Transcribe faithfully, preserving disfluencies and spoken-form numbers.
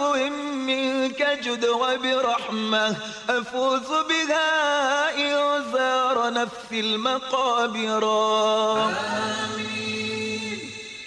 بعطف منك جد وبرحمة أفوز بها إن زار نفسي المقابر. آمين.